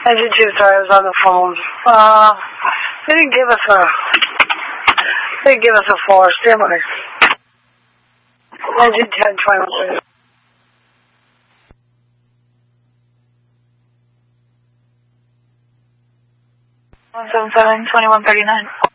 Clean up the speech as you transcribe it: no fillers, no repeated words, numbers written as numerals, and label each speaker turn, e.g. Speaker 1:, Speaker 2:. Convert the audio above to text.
Speaker 1: Engine 2, sorry, I was on the phone. They didn't give us a 4. Stand by. Engine 10, 21.
Speaker 2: 177, 2139.